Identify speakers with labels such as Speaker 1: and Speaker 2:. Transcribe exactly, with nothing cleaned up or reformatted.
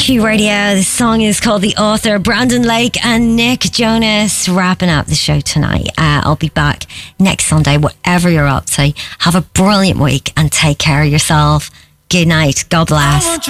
Speaker 1: Q Radio. The song is called The Author. Brandon Lake and Nick Jonas wrapping up the show tonight. Uh, I'll be back next Sunday, whatever you're up to. Have a brilliant week and take care of yourself. Good night. God bless.